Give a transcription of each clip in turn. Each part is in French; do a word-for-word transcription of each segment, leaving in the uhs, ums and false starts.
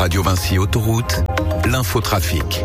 Radio Vinci Autoroute, l'infotrafic.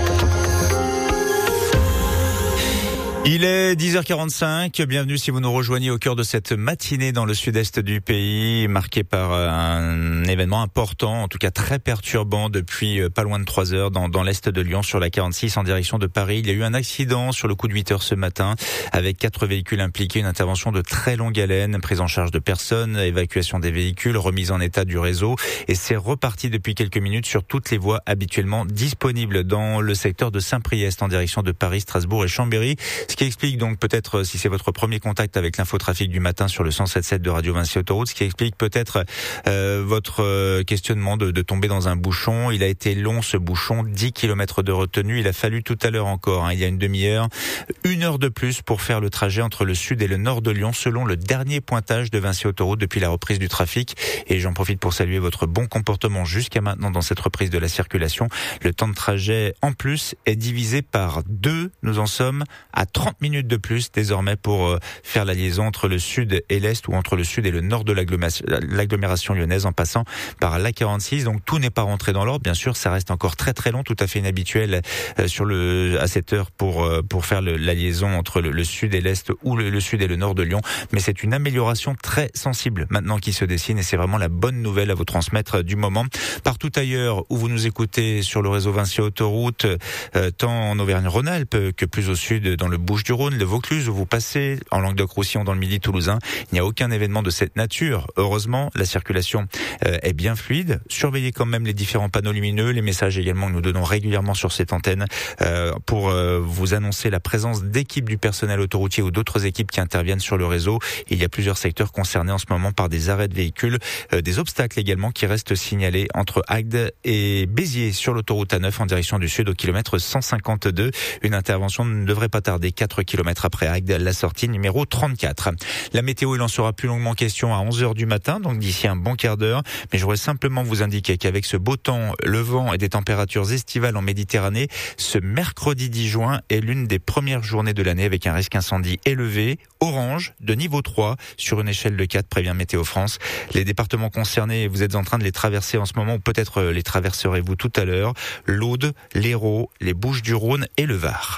Il est dix heures quarante-cinq, bienvenue si vous nous rejoignez au cœur de cette matinée dans le sud-est du pays, marquée par un événement important, en tout cas très perturbant depuis pas loin de trois heures dans, dans l'est de Lyon sur la quarante-six en direction de Paris. Il y a eu un accident sur le coup de huit heures ce matin avec quatre véhicules impliqués, une intervention de très longue haleine, prise en charge de personnes, évacuation des véhicules, remise en état du réseau et c'est reparti depuis quelques minutes sur toutes les voies habituellement disponibles dans le secteur de Saint-Priest en direction de Paris, Strasbourg et Chambéry. Ce qui explique donc peut-être, si c'est votre premier contact avec l'infotrafic du matin sur le cent sept sept de Radio Vinci Autoroute, ce qui explique peut-être euh, votre euh, questionnement de, de tomber dans un bouchon. Il a été long ce bouchon, dix kilomètres de retenue. Il a fallu tout à l'heure encore, hein, il y a une demi-heure, une heure de plus pour faire le trajet entre le sud et le nord de Lyon, selon le dernier pointage de Vinci Autoroute depuis la reprise du trafic. Et j'en profite pour saluer votre bon comportement jusqu'à maintenant dans cette reprise de la circulation. Le temps de trajet en plus est divisé par deux. Nous en sommes à trente minutes de plus désormais pour euh, faire la liaison entre le sud et l'est ou entre le sud et le nord de l'agglomération, l'agglomération lyonnaise en passant par l'A quarante-six. Donc tout n'est pas rentré dans l'ordre. Bien sûr, ça reste encore très très long, tout à fait inhabituel euh, sur le à cette heure pour euh, pour faire le, la liaison entre le, le sud et l'est ou le, le sud et le nord de Lyon. Mais c'est une amélioration très sensible maintenant qui se dessine et c'est vraiment la bonne nouvelle à vous transmettre du moment. Partout ailleurs où vous nous écoutez sur le réseau Vinci Autoroute, euh, tant en Auvergne-Rhône-Alpes que plus au sud dans le Bouches-du-Rhône, le Vaucluse où vous passez, en Languedoc-Roussillon dans le Midi toulousain, il n'y a aucun événement de cette nature. Heureusement, la circulation euh, est bien fluide. Surveillez quand même les différents panneaux lumineux, les messages également que nous donnons régulièrement sur cette antenne euh, pour euh, vous annoncer la présence d'équipes du personnel autoroutier ou d'autres équipes qui interviennent sur le réseau. Il y a plusieurs secteurs concernés en ce moment par des arrêts de véhicules, euh, des obstacles également qui restent signalés entre Agde et Béziers sur l'autoroute A neuf en direction du sud au kilomètre cent cinquante-deux. Une intervention ne devrait pas tarder quatre kilomètres après Agde, la sortie numéro trente-quatre. La météo, il en sera plus longuement question à onze heures du matin, donc d'ici un bon quart d'heure. Mais je voudrais simplement vous indiquer qu'avec ce beau temps, le vent et des températures estivales en Méditerranée, ce mercredi dix juin est l'une des premières journées de l'année avec un risque incendie élevé, orange, de niveau trois, sur une échelle de quatre, prévient Météo France. Les départements concernés, vous êtes en train de les traverser en ce moment, ou peut-être les traverserez-vous tout à l'heure. L'Aude, l'Hérault, les Bouches-du-Rhône et le Var.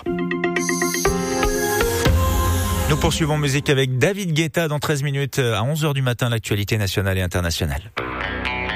Nous poursuivons musique avec David Guetta dans treize minutes à onze heures du matin, l'actualité nationale et internationale.